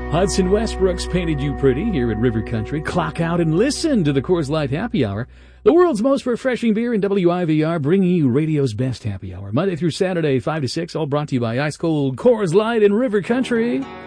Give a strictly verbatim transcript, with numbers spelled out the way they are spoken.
Hudson Westbrook's painted you pretty here at River Country. Clock out and listen to the Coors Light Happy Hour, the world's most refreshing beer in W I V R, bringing you radio's best happy hour. Monday through Saturday, five to six, all brought to you by Ice Cold Coors Light in River Country.